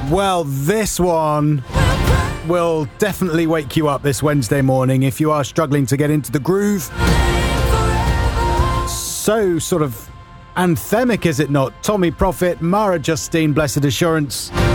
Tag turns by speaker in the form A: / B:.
A: Well, this one will definitely wake you up this Wednesday morning if you are struggling to get into the groove. So sort of anthemic, is it not? Tommy Prophet, Mara Justine, Blessed Assurance.